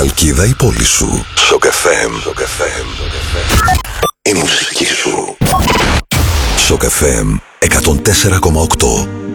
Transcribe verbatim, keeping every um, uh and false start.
Χαλκίδα η πόλη σου. Σοκ εφ εμ. Η μουσική σου. Σοκ εφ εμ εκατόν τέσσερα κόμμα οκτώ.